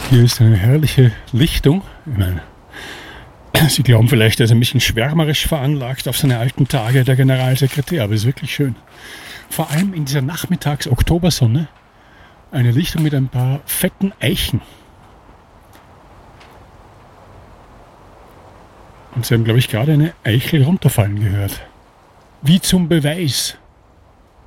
Hier ist eine herrliche Lichtung. Ich meine, Sie glauben vielleicht, er ist ein bisschen schwärmerisch veranlagt auf seine alten Tage, der Generalsekretär, aber es ist wirklich schön. Vor allem in dieser Nachmittags-Oktobersonne eine Lichtung mit ein paar fetten Eichen. Und Sie haben, glaube ich, gerade eine Eichel runterfallen gehört. Wie zum Beweis,